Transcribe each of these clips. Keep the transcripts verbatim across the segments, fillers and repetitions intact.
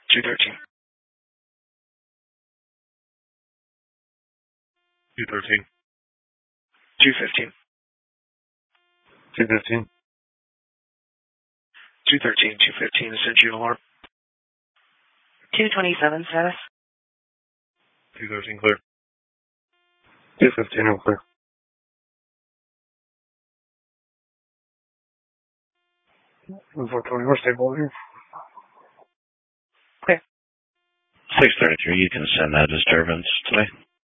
two thirteen. two thirteen. two fifteen. two fifteen. two thirteen, two fifteen, Ascension alarm. two twenty-seven status. two thirteen clear. two fifteen all clear. four twenty, we're stable here. Clear. six thirty-three, you can send that disturbance today.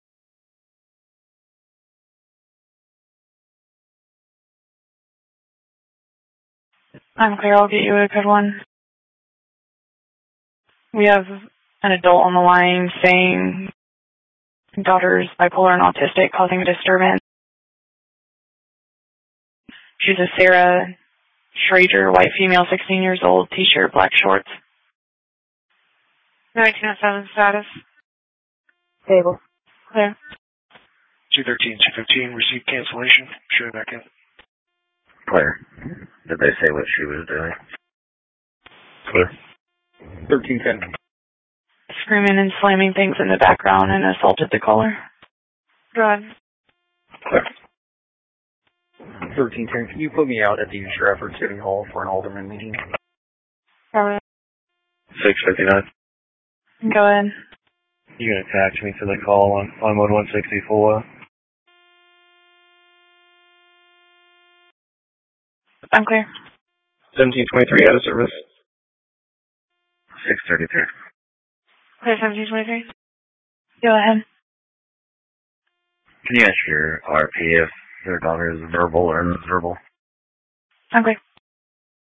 I'm clear, I'll get you a good one. We have an adult on the line saying daughter's bipolar and autistic, causing a disturbance. She's a Sarah Schrader, white female, sixteen years old, t-shirt, black shorts. nineteen oh seven status. Stable. Clear. two thirteen, two fifteen, received cancellation. Show back in. Clear. Did they say what she was doing? Clear. thirteen ten. Screaming and slamming things in the background and assaulted the caller. Go ahead. Clear. thirteen ten, can you put me out at the Stratford City Hall for an alderman meeting? Go ahead. six fifty-nine. Go ahead. You can attach me to the call on, on mode one sixty-four. I'm clear. seventeen twenty-three out of service. six thirty-three. Clear seventeen twenty-three. Go ahead. Can you ask your R P if their daughter is verbal or nonverbal? I'm clear.